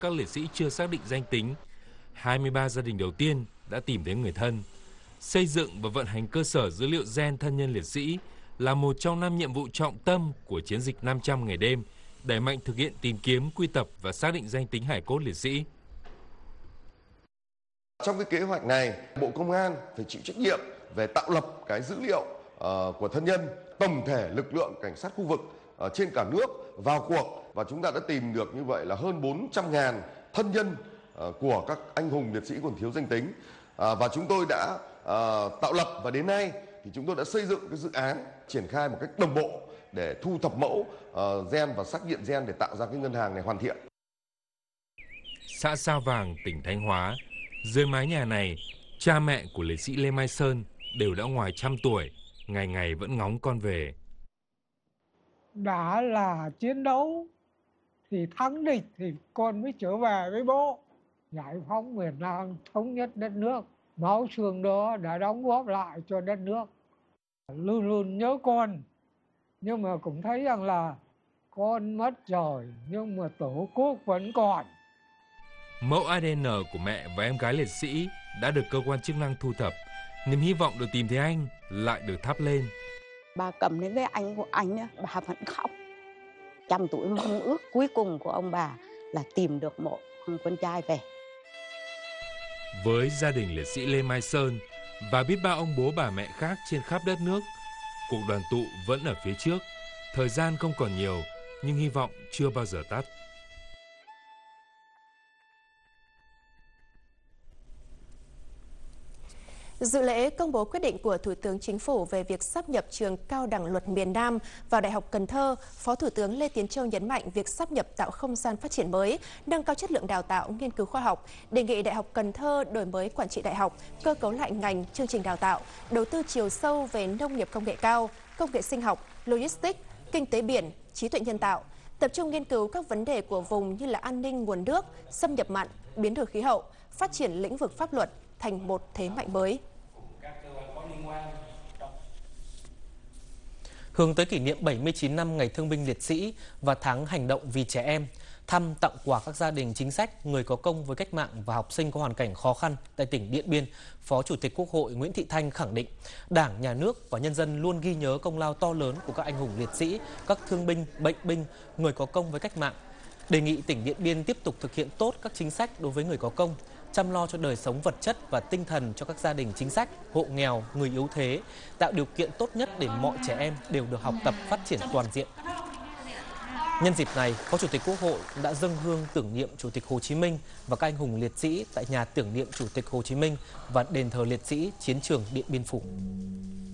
các liệt sĩ chưa xác định danh tính. 23 gia đình đầu tiên đã tìm thấy người thân. Xây dựng và vận hành cơ sở dữ liệu gen thân nhân liệt sĩ là một trong 5 nhiệm vụ trọng tâm của chiến dịch 500 ngày đêm, đẩy mạnh thực hiện tìm kiếm, quy tập và xác định danh tính hài cốt liệt sĩ. Trong cái kế hoạch này, Bộ Công an phải chịu trách nhiệm về tạo lập cái dữ liệu của thân nhân. Tổng thể lực lượng cảnh sát khu vực trên cả nước vào cuộc và chúng ta đã tìm được như vậy là hơn 400.000 thân nhân của các anh hùng liệt sĩ còn thiếu danh tính. Và chúng tôi đã tạo lập và đến nay thì chúng tôi đã xây dựng cái dự án triển khai một cách đồng bộ để thu thập mẫu gen và xác nhận gen để tạo ra cái ngân hàng này hoàn thiện. Xã Sao Vàng, tỉnh Thanh Hóa, dưới mái nhà này, cha mẹ của liệt sĩ Lê Mai Sơn đều đã ngoài trăm tuổi, ngày ngày vẫn ngóng con về. Đã là chiến đấu thì thắng địch thì con mới trở về với bố. Giải phóng miền Nam, thống nhất đất nước, máu xương đó đã đóng góp lại cho đất nước. Luôn luôn nhớ con, nhưng mà cũng thấy rằng là con mất rồi, nhưng mà Tổ quốc vẫn còn. Mẫu ADN của mẹ và em gái liệt sĩ đã được cơ quan chức năng thu thập. Niềm hy vọng được tìm thấy anh lại được thắp lên. Bà cầm đến với anh của anh, bà vẫn khóc. Trăm tuổi mong ước cuối cùng của ông bà là tìm được một con trai về. Với gia đình liệt sĩ Lê Mai Sơn và biết bao ông bố bà mẹ khác trên khắp đất nước, cuộc đoàn tụ vẫn ở phía trước. Thời gian không còn nhiều, nhưng hy vọng chưa bao giờ tắt. Dự lễ công bố quyết định của Thủ tướng Chính phủ về việc sáp nhập trường Cao đẳng Luật miền Nam vào Đại học Cần Thơ, Phó Thủ tướng Lê Tiến Châu nhấn mạnh việc sáp nhập tạo không gian phát triển mới, nâng cao chất lượng đào tạo, nghiên cứu khoa học, đề nghị Đại học Cần Thơ đổi mới quản trị đại học, cơ cấu lại ngành, chương trình đào tạo, đầu tư chiều sâu về nông nghiệp công nghệ cao, công nghệ sinh học, logistics, kinh tế biển, trí tuệ nhân tạo, tập trung nghiên cứu các vấn đề của vùng như là an ninh nguồn nước, xâm nhập mặn, biến đổi khí hậu, phát triển lĩnh vực pháp luật thành một thế mạnh mới. Hướng tới kỷ niệm 79 năm Ngày Thương binh Liệt sĩ và tháng hành động vì trẻ em, thăm tặng quà các gia đình chính sách, người có công với cách mạng và học sinh có hoàn cảnh khó khăn tại tỉnh Điện Biên, Phó Chủ tịch Quốc hội Nguyễn Thị Thanh khẳng định Đảng, Nhà nước và nhân dân luôn ghi nhớ công lao to lớn của các anh hùng liệt sĩ, các thương binh, bệnh binh, người có công với cách mạng. Đề nghị tỉnh Điện Biên tiếp tục thực hiện tốt các chính sách đối với người có công, chăm lo cho đời sống vật chất và tinh thần cho các gia đình chính sách, hộ nghèo, người yếu thế, tạo điều kiện tốt nhất để mọi trẻ em đều được học tập phát triển toàn diện. Nhân dịp này, Phó Chủ tịch Quốc hội đã dâng hương tưởng niệm Chủ tịch Hồ Chí Minh và các anh hùng liệt sĩ tại nhà tưởng niệm Chủ tịch Hồ Chí Minh và đền thờ liệt sĩ chiến trường Điện Biên Phủ.